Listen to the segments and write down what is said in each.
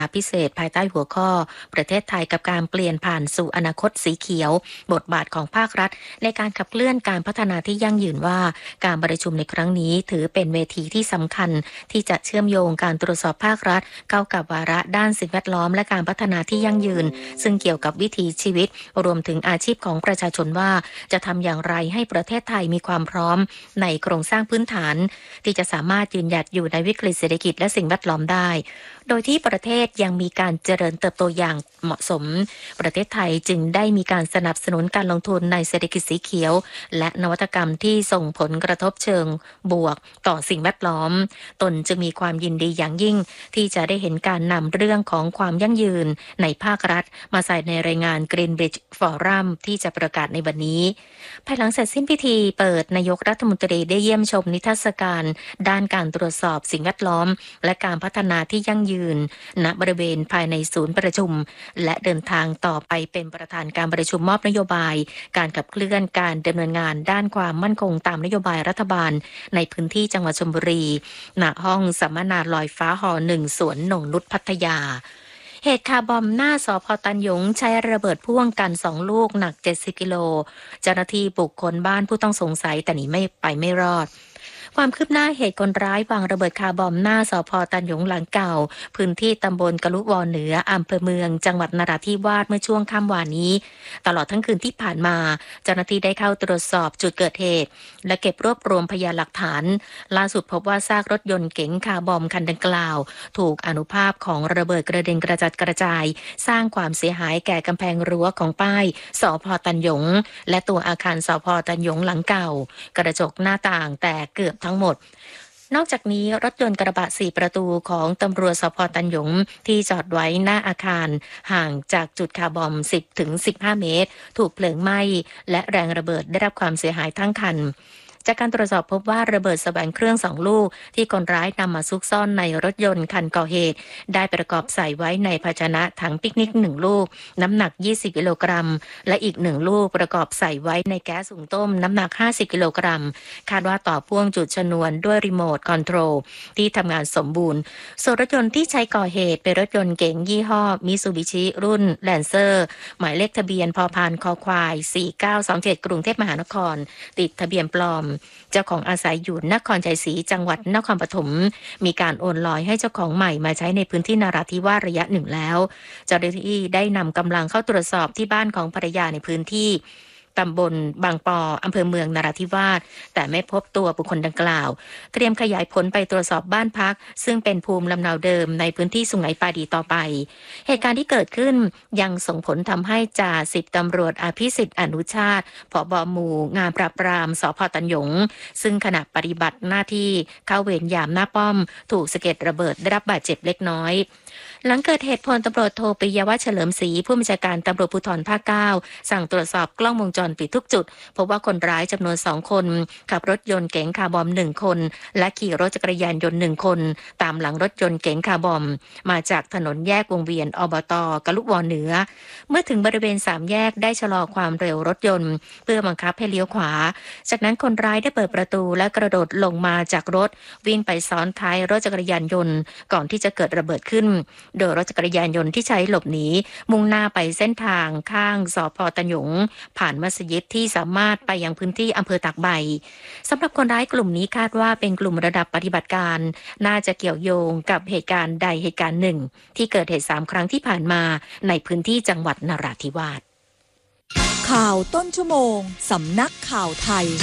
พิเศษภายใต้หัวข้อประเทศไทยกับการเปลี่ยนผ่านสู่อนาคตสีเขียวบทบาทของภาครัฐในการขับเคลื่อนการพัฒนาที่ยั่งยืนว่าการประชุมในครั้งนี้ถือเป็นเวทีที่สำคัญที่จะเชื่อมโยงการตรวจสอบภาครัฐเข้ากับวาระด้านสิ่งแวดล้อมและการพัฒนาที่ยั่งยืนซึ่งเกี่ยวกับวิถีชีวิตรวมถึงอาชีพของประชาชนว่าจะทำอย่างไรให้ประเทศไทยมีความพร้อมในโครงสร้างพื้นฐานที่จะสามารถยืนหยัดอยู่ในวิกฤตเศรษฐกิจและสิ่งแวดล้อมได้โดยที่ประเทศยังมีการเจริญเติบโตอย่างเหมาะสมประเทศไทยจึงได้มีการสนับสนุนการลงทุนในเศรษฐกิจสีเขียวและนวัตกรรมที่ส่งผลกระทบเชิงบวกต่อสิ่งแวดล้อมตนจึงมีความยินดีอย่างยิ่งที่จะได้เห็นการนำเรื่องของความยั่งยืนในภาครัฐมาใส่ในรายงาน Greenbridge Forum ที่จะประกาศในวันนี้ภายหลังเสร็จสิ้นพิธีเปิดนายกรัฐมนตรีได้เยี่ยมชมนิทรรศการด้านการตรวจสอบสิ่งแวดล้อมและการพัฒนาที่ยั่งยืนณบริเวณภายในศูนย์ประชุมและเดินทางต่อไปเป็นประธานการประชุมมอบนโยบายการขับเคลื่อนการดำเนินงานด้านความมั่นคงตามนโยบายรัฐบาลในพื้นที่จังหวัดชลบุรีณห้องสัมมนาลอยฟ้าหอ1สวนหนงนุชพัทยาเหตุคาร์บอมหน้าสพ.ตันหยงใช้ระเบิดพ่วงกัน2ลูกหนัก70กิโลเจ้าหน้าที่บุกค้นบ้านผู้ต้องสงสัยแต่หนีไม่รอดความคืบหน้าเหตุคนร้ายวางระเบิดคาร์บอมหน้าสพ.ตันหยงหลังเก่าพื้นที่ตำบลกะลุวอเหนืออำเภอเมืองจังหวัดนราธิวาสเมื่อช่วงค่ำวานนี้ตลอดทั้งคืนที่ผ่านมาเจ้าหน้าที่ได้เข้าตรวจสอบจุดเกิดเหตุและเก็บรวบรวมพยานหลักฐานล่าสุดพบว่าซากรถยนต์เก๋งคาร์บอมคันดังกล่าวถูกอนุภาพของระเบิดกระเด็นกระจัดกระจายสร้างความเสียหายแก่กำแพงรั้วของป้ายสพ.ตันหยงและตัวอาคารสพ.ตันหยงหลังเก่ากระจกหน้าต่างแตกเกือบทั้งหมดนอกจากนี้รถยนต์กระบะ4ประตูของตำรวจสพ.ตันหยงที่จอดไว้หน้าอาคารห่างจากจุดคาร์บอม10ถึง15เมตรถูกเพลิงไหม้และแรงระเบิดได้รับความเสียหายทั้งคันจากการตรวจสอบพบว่าระเบิดแสวงเครื่อง2ลูกที่คนร้ายนำมาซุกซ่อนในรถยนต์คันก่อเหตุได้ประกอบใส่ไว้ในภาชนะถังปิกนิก1ลูกน้ำหนัก20กิโลกรัมและอีก1ลูกประกอบใส่ไว้ในแก๊สหุงต้มน้ำหนัก50กิโลกรัมคาดว่าต่อพ่วงจุดชนวนด้วยรีโมทคอนโทรลที่ทำงานสมบูรณ์ส่วนรถยนต์ที่ใช้ก่อเหตุเป็นรถยนต์เก๋งยี่ห้อมิซูบิชิรุ่นแลนเซอร์หมายเลขทะเบียนพพคควาย4927กรุงเทพมหานครติดทะเบียนปลอมเจ้าของอาศัยอยู่นครชัยศรีจังหวัดนครปฐมมีการโอนลอยให้เจ้าของใหม่มาใช้ในพื้นที่นราธิวาสระยะหนึ่งแล้วเจ้าหน้าที่ได้นำกำลังเข้าตรวจสอบที่บ้านของภรรยาในพื้นที่ตำบลบางปออำเภอเมืองนราธิวาสแต่ไม่พบตัวบุคคลดังกล่าวเตรียมขยายผลไปตรวจสอบบ้านพักซึ่งเป็นภูมิลำเนาเดิมในพื้นที่สุไหงปาดีต่อไปเหตุการณ์ที่เกิดขึ้นยังส่งผลทำให้จ่าสิบตำรวจอภิสิทธิ์อนุชาติผบ.หมู่งานปราบปรามสพ.ตันหยงซึ่งขณะปฏิบัติหน้าที่เข้าเวรยามหน้าป้อมถูกสะเก็ดระเบิดได้รับบาดเจ็บเล็กน้อยหลังเกิดเหตุพลตำรวจโทปิยวัฒน์เฉลิมศรีผู้บัญชาการตำรวจภูธรภาค9สั่งตรวจสอบกล้องวงจรปิดทุกจุดพบว่าคนร้ายจำนวน2คนขับรถยนต์เก๋งคาร์บอม1คนและขี่รถจักรยานยนต์1คนตามหลังรถยนต์เก๋งคาร์บอมมาจากถนนแยกวงเวียนอบต.กะลุวอเหนือเมื่อถึงบริเวณ3แยกได้ชะลอความเร็วรถยนต์เพื่อบังคับให้เลี้ยวขวาจากนั้นคนร้ายได้เปิดประตูและกระโดดลงมาจากรถวิ่งไปซ้อนท้ายรถจักรยานยนต์ก่อนที่จะเกิดระเบิดขึ้นโดยรถจักรยานยนต์ที่ใช้หลบหนีมุ่งหน้าไปเส้นทางข้างสพ.ตันหยงผ่านมัสยิดที่สามารถไปยังพื้นที่อำเภอตากใบสำหรับคนร้ายกลุ่มนี้คาดว่าเป็นกลุ่มระดับปฏิบัติการน่าจะเกี่ยวโยงกับเหตุการณ์ใดเหตุการณ์หนึ่งที่เกิดเหตุ3ครั้งที่ผ่านมาในพื้นที่จังหวัดนราธิวาสข่าวต้นชั่วโมงสำนักข่าวไทย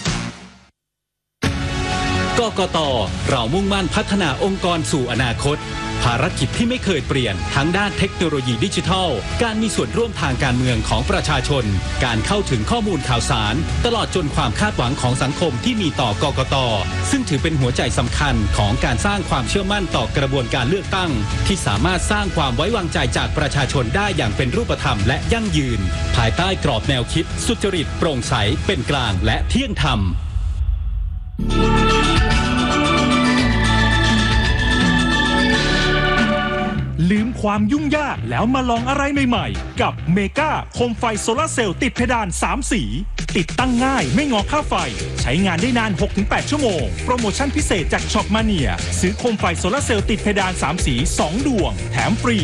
กกต.เรามุ่งมั่นพัฒนาองค์กรสู่อนาคตภารกิจที่ไม่เคยเปลี่ยนทั้งด้านเทคโนโลยีดิจิทัลการมีส่วนร่วมทางการเมืองของประชาชนการเข้าถึงข้อมูลข่าวสารตลอดจนความคาดหวังของสังคมที่มีต่อกกต.ซึ่งถือเป็นหัวใจสำคัญของการสร้างความเชื่อมั่นต่อกระบวนการเลือกตั้งที่สามารถสร้างความไว้วางใจจากประชาชนได้อย่างเป็นรูปธรรมและยั่งยืนภายใต้กรอบแนวคิดสุจริตโปร่งใสเป็นกลางและเที่ยงธรรมลืมความยุ่งยากแล้วมาลองอะไรใหม่ๆกับเมกาโคมไฟโซลาร์เซลล์ติดเพดาน3สีติดตั้งง่ายไม่งอค่าไฟใช้งานได้นาน 6-8 ชั่วโมงโปรโมชั่นพิเศษจากช็อปมาเนียซื้อโคมไฟโซลาร์เซลล์ติดเพดาน3สี2ดวงแถมฟรี